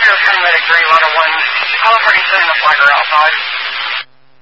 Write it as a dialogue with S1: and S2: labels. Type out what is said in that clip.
S1: paramedic 311. Call for you sitting the flagger outside.